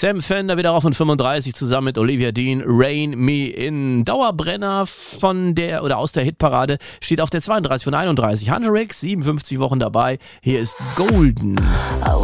Sam Fender wieder auf und 35 zusammen mit Olivia Dean, Rain Me In. Dauerbrenner von der oder aus der Hitparade steht auf der 32 von 31. Hunter X, 57 Wochen dabei. Hier ist Golden.